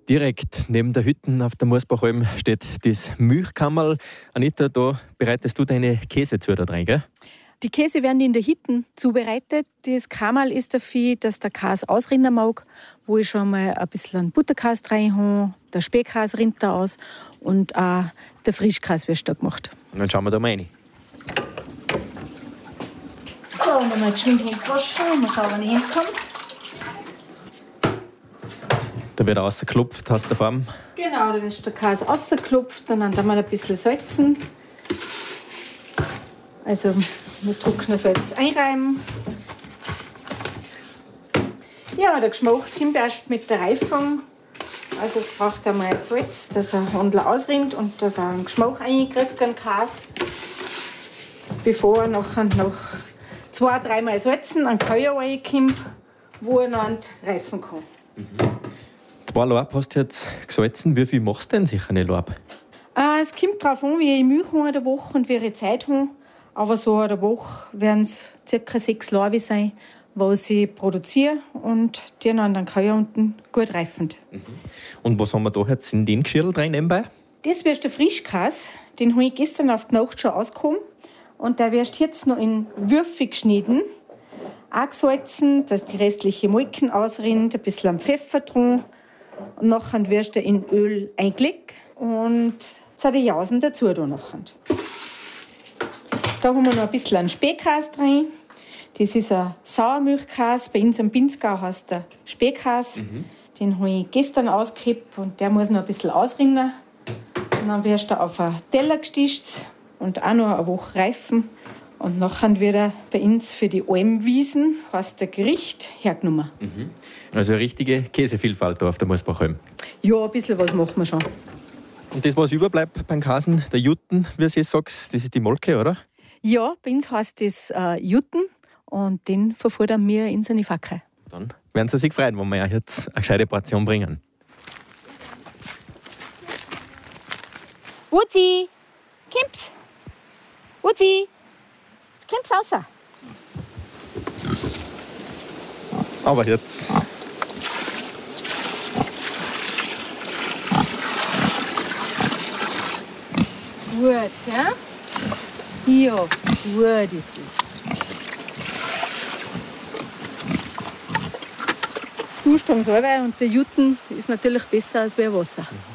Direkt neben der Hütte auf der Moosbachalm steht das Milchkammerl. Anita, da bereitest du deine Käse zu da rein, gell? Die Käse werden in der Hütte zubereitet. Das Kammerl ist dafür, dass der Käse ausrinnen mag, wo ich schon mal ein bisschen Butterkäse rein habe. Der Speckkäse rinnt da aus und auch der Frischkäse wird da gemacht. Und dann schauen wir da mal rein. So, nochmal geschwind Hände waschen, wenn man sauber in die Hände kommt. Da wird rausgeklopft, hast du Form. Genau, da wird der Käse rausgeklopft und dann tun wir ein bisschen salzen. Also mit trockenem Salz einreiben. Ja, der Geschmack kommt erst mit der Reifung. Also jetzt braucht er mal Salz, dass er ordentlich ausrinnt und dass er einen Geschmack reinkriegt, den Käse. Bevor er nachher noch 2-3 Mal salzen, einen Keuer reinkommt, wo er dann reifen kann. 2 Laub hast du jetzt gesalzen. Wie viel machst du denn sicher eine Laub? Es kommt darauf an, wie ich Milch habe in der Woche und wie ich Zeit habe. Aber so in der Woche werden es ca. 6 Laibe sein, was ich produziere und die dann Keuer unten gut reifen. Und was haben wir da jetzt in den Geschirr rein nebenbei? Das wird der Frischkäse. Den habe ich gestern auf die Nacht schon ausgekommen. Und der wird jetzt noch in Würfel geschnitten. Auch gesalzen, dass die restliche Molken ausrinnt, ein bisschen am Pfeffer dran. Und nachher wirst du in Öl eingelegt und die Jausen dazu. Da haben wir noch ein bisschen einen Speckkäse drin. Das ist ein Sauermilchkäse. Bei uns am Pinzgau heißt der Speckkäse. Den habe ich gestern ausgekippt und der muss noch ein bisschen ausrinnen. Und dann wirst du auf einen Teller gestischt und auch noch eine Woche reifen. Und nachher wird er bei uns für die Almwiesen, heißt der Gericht, hergenommen. Also eine richtige Käsevielfalt da auf der Moosbachalm. Ja, ein bisschen was machen wir schon. Und das, was überbleibt beim Käsen, der Jutten, wie du sagst, das ist die Molke, oder? Ja, bei uns heißt das Jutten und den verfuttern wir in so eine Fackel. Dann werden sie sich freuen, wenn wir jetzt eine gescheite Portion bringen. Uzi, komm's? Uzi, jetzt komm's raus. Aber jetzt. Gut, gell? Ja, gut ist das. Duschst am Salbei und der Jutten ist natürlich besser als bei Wasser.